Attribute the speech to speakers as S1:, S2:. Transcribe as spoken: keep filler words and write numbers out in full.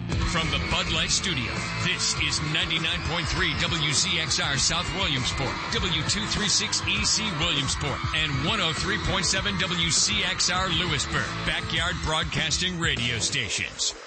S1: From the Bud Light Studio, this is ninety-nine point three W Z X R South Williamsport, W two thirty-six E C Williamsport, and one oh three point seven W C X R Lewisburg, Backyard Broadcasting Radio Stations.